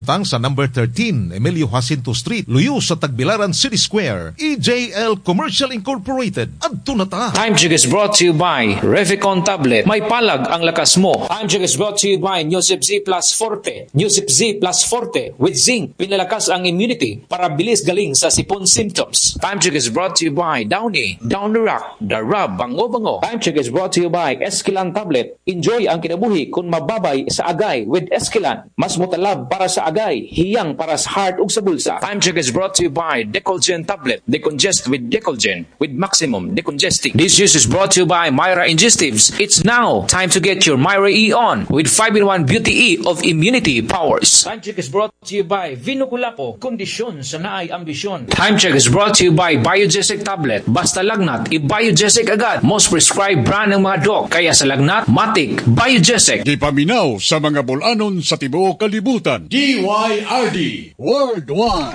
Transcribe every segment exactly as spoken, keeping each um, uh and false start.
Tang sa number thirteen, Emilio Jacinto Street, Luyo sa Tagbilaran City Square, E J L Commercial Incorporated. Adto na ta. Time check is brought to you by Revicon Tablet. May palag ang lakas mo. Time check is brought to you by Newsip Z Plus Forte. Newsip Z Plus Forte with zinc. Pinalakas ang immunity para bilis galing sa sipon symptoms. Time check is brought to you by Downy. Down the Rock. The Rub. Bango-bango. Time check is brought to you by Esquilan Tablet. Enjoy ang kinabuhi kung mababay sa agay with Esquilan. Mas mutalab para sa agay, hiyang para sa heart ug sa bulsa. Time check is brought to you by Decolgen Tablet. Decongest with Decolgen with maximum decongesting. This use is brought to you by Myra Ingestives. It's now time to get your Myra E on with five in one Beauty E of immunity powers. Time check is brought to you by Vinoculapo. Kondisyon sa naay ambisyon. Time check is brought to you by Biogesic Tablet. Basta lagnat, i-Biogesic agad. Most prescribed brand ng mga doc. Kaya sa lagnat, matik, Biogesic. Di paminaw sa mga bulanon sa tibuok kalibutan. D Y R D Worldwide.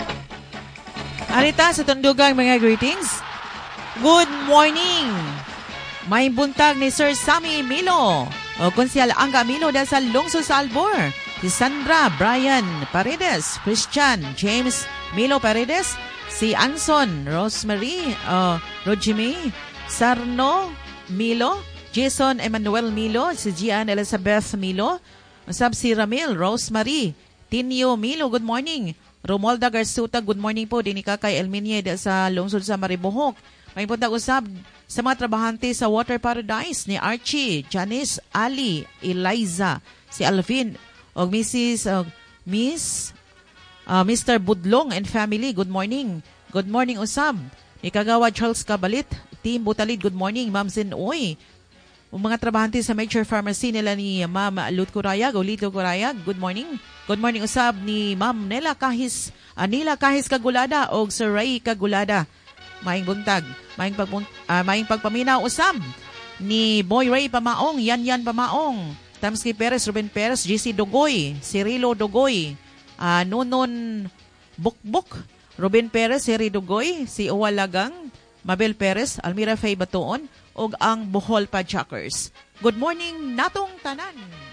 Arita sa tundugang mga greetings. Good morning. May buntag ni Sir Sammy Milo. O Konsyal Angga Milo dahil sa Lungsod sa Albor. Si Sandra Brian Paredes, Christian James Milo Paredes, si Anson Rosemary uh, Rojime Sarno Milo, Jason Emmanuel Milo, si Gian Elizabeth Milo, usab si Ramil Rosemary Tinio Milo, good morning. Romualda Garsuta, good morning po. Dinika kay Elminie sa lungsod sa Maribohok. May puntag usab sa mga trabahante sa Water Paradise ni Archie, Janice, Ali, Eliza, si Alvin, o Missus Uh, Miss uh, Mister Budlong and family, good morning. Good morning usab. Ni Kagawa Charles Cabalit, Team Butalid, good morning. Ma'am Zinoy, o mga trabahante sa Major Pharmacy nila ni Ma'am Lut Curayag o Lito Curayag, good morning. Good morning usab ni Ma'am Nela Kahis, Anila Kahis Kagulada o Sir Ray Kagulada. Maing buntag, maing, pagpunt, uh, maing pagpaminaw usab ni Boy Ray Pamaong, Yan Yan Pamaong, Tamski Perez, Ruben Perez, G C Dogoy, Cirilo Dogoy, uh, Nunon Bukbuk, Ruben Perez, Seri Dogoy, si Uwalagang, Mabel Perez, Almira Faye Batuon, o ang Bohol Pajakers. Good morning, natong tanan!